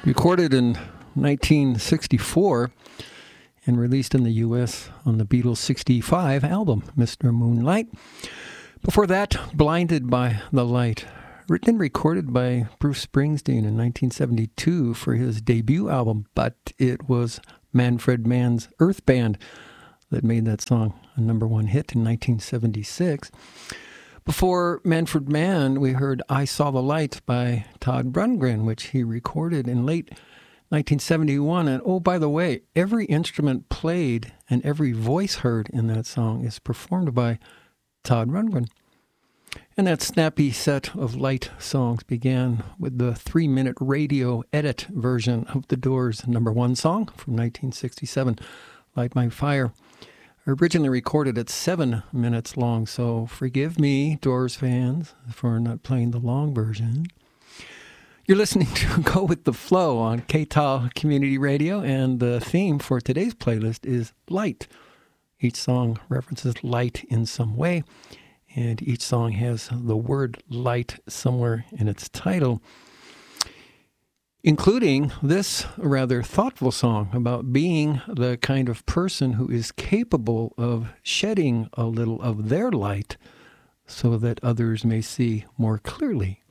Recorded in 1964 and released in the U.S. on the Beatles' 65 album, Mr. Moonlight. Before that, Blinded by the Light, written and recorded by Bruce Springsteen in 1972 for his debut album, but it was Manfred Mann's Earth Band that made that song a number one hit in 1976. Before Manfred Mann, we heard I Saw the Light by Todd Rundgren, which he recorded in late 1971. And oh, by the way, every instrument played and every voice heard in that song is performed by Todd Rundgren. And that snappy set of light songs began with the 3-minute radio edit version of The Doors' number one song from 1967, Light My Fire. Originally recorded at 7 minutes long, so forgive me, Doors fans, for not playing the long version. You're listening to Go With The Flow on KTAL Community Radio, and the theme for today's playlist is light. Each song references light in some way, and each song has the word light somewhere in its title, including this rather thoughtful song about being the kind of person who is capable of shedding a little of their light so that others may see more clearly.